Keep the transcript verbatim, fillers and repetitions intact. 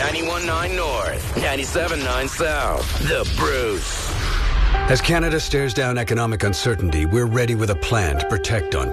ninety-one point nine North, ninety-seven point nine South. The Bruce. As Canada stares down economic uncertainty, we're ready with a plan to protect Ontario.